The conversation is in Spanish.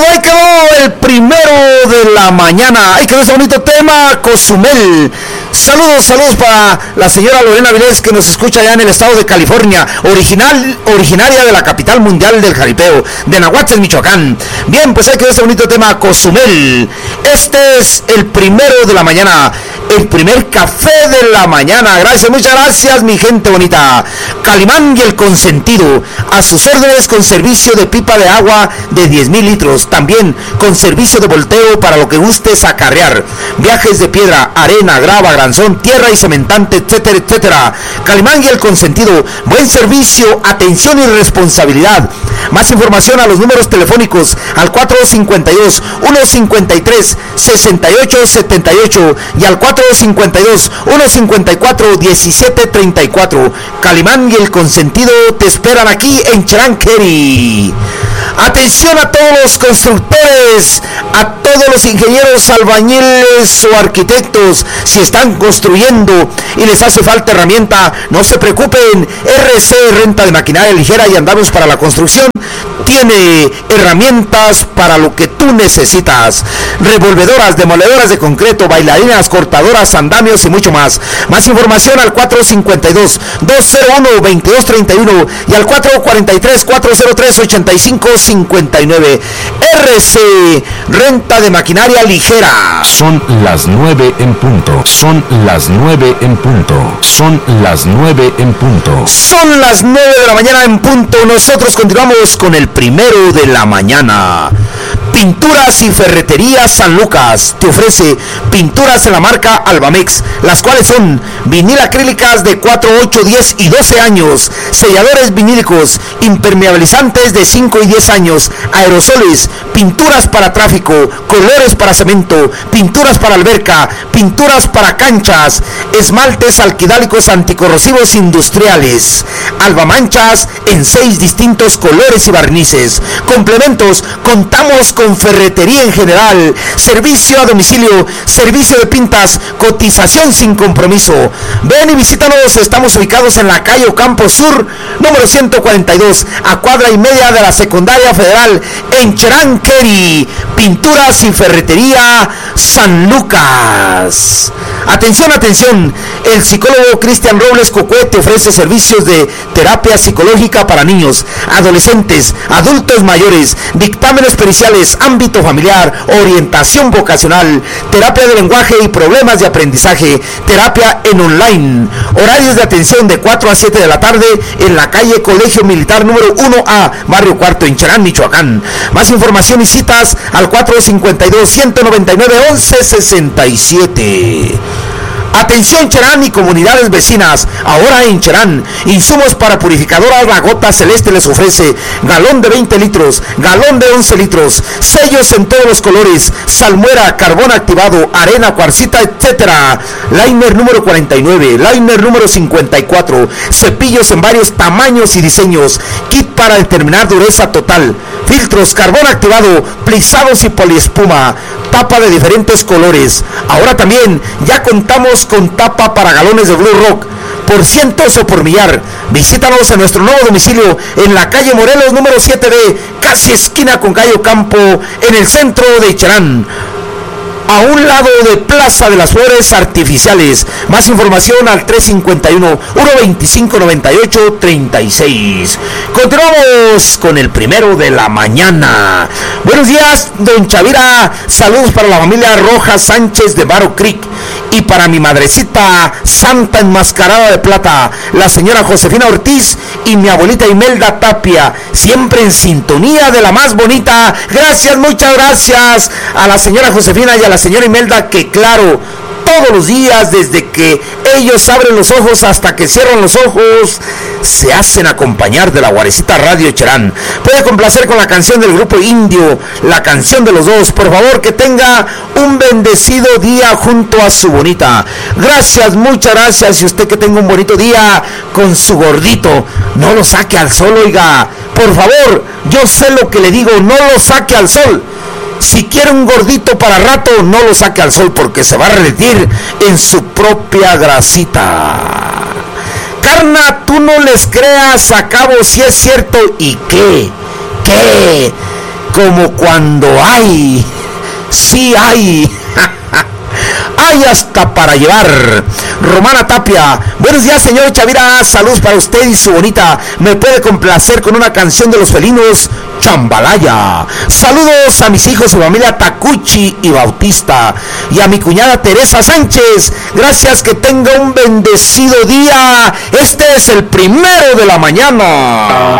ahí quedó el primero de la mañana. Ahí quedó ese bonito tema, Cozumel. Saludos para la señora Lorena Vilés, que nos escucha allá en el estado de California, originaria de la capital mundial del jaripeo, de Nahuatl, Michoacán. Bien, pues ahí quedó este bonito tema, Cozumel. Este es el primero de la mañana, el primer café de la mañana. Gracias, muchas gracias, mi gente bonita. Calimán y el Consentido, a sus órdenes, con servicio de pipa de agua de 10,000 litros, también con servicio de volteo para lo que gustes acarrear, viajes de piedra, arena, grava, granzón, tierra y cementante, etcétera, etcétera. Calimán y el Consentido, buen servicio, atención y responsabilidad. Más información a los números telefónicos al 452-153-6878 y al 452-154-1734. Calimán y el Consentido te esperan aquí en Cheranqueri. Atención a todos los constructores, a todos los ingenieros, albañiles o arquitectos. Si están construyendo y les hace falta herramienta, no se preocupen. RC Renta de Maquinaria Ligera y Andamios para la Construcción tiene herramientas para lo que tú necesitas: revolvedoras, demoledoras de concreto, bailarinas, cortadoras, andamios y mucho más. Más información al 452-201-2231 y al 443-403-8559. RC Renta de Maquinaria Ligera. Son las 9 en punto. Son las 9 en punto. Son las 9 en punto. Son las 9 de la mañana en punto. Nosotros continuamos con el primero de la mañana. Pinturas y Ferretería San Lucas te ofrece pinturas en la marca Albamex, las cuales son vinil acrílicas de 4, 8, 10 y 12 años, selladores vinílicos, impermeabilizantes de 5 y 10 años, aerosoles, pinturas para tráfico, colores para cemento, pinturas para alberca, pinturas para canchas, esmaltes alquidálicos anticorrosivos industriales, albamanchas en 6 distintos colores y barnices, complementos. Contamos con ferretería en general, servicio a domicilio, servicio de pintas, cotización sin compromiso. Ven y visítanos, estamos ubicados en la calle Ocampo Sur, número 142, a cuadra y media de la Secundaria Federal, en Cheranqueri. Pinturas y Ferretería San Lucas. Atención, atención, el psicólogo Cristian Robles Cocué te ofrece servicios de terapia psicológica para niños, adolescentes, adultos mayores, dictámenes periciales, ámbito familiar, orientación vocacional, terapia de lenguaje y problemas de aprendizaje, terapia en online. Horarios de atención de 4 a 7 de la tarde en la calle Colegio Militar número 1A, Barrio Cuarto, en Cherán, Michoacán. Más información y citas al 452-199-1167. Atención Cherán y comunidades vecinas, ahora en Cherán, insumos para purificadoras La Gota Celeste les ofrece galón de 20 litros, galón de 11 litros, sellos en todos los colores, salmuera, carbón activado, arena, cuarcita, etcétera. Liner número 49, liner número 54, cepillos en varios tamaños y diseños, kit para determinar dureza total, filtros, carbón activado, plisados y poliespuma, tapa de diferentes colores. Ahora también ya contamos con tapa para galones de Blue Rock por cientos o por millar. Visítanos en nuestro nuevo domicilio en la calle Morelos número 7B, casi esquina con calle Ocampo, en el centro de Cherán, a un lado de Plaza de las Flores Artificiales. Más información al 351-125-98-36. Continuamos con el primero de la mañana. Buenos días, don Chavira. Saludos para la familia Rojas Sánchez de Barrow Creek y para mi madrecita santa enmascarada de plata, la señora Josefina Ortiz, y mi abuelita Imelda Tapia, siempre en sintonía de la más bonita. Gracias, muchas gracias a la señora Josefina y a la señora Imelda, que claro, todos los días, desde que ellos abren los ojos hasta que cierran los ojos, se hacen acompañar de la Guarecita Radio Cherán. Puede complacer con la canción del grupo Indio, la canción de los dos. Por favor, que tenga un bendecido día junto a su bonita. Gracias, muchas gracias. Y usted que tenga un bonito día con su gordito, no lo saque al sol, oiga. Por favor, yo sé lo que le digo, no lo saque al sol. Si quiere un gordito para rato, no lo saque al sol, porque se va a derretir en su propia grasita. Carna, tú no les creas a cabo si es cierto. ¿Y qué? como cuando hay, sí hay, hay hasta para llevar. Romana Tapia, buenos días señor Chavira, saludos para usted y su bonita. Me puede complacer con una canción de los felinos, Chambalaya. Saludos a mis hijos y familia Tacuchi y Bautista, y a mi cuñada Teresa Sánchez. Gracias, que tenga un bendecido día. Este es el primero de la mañana.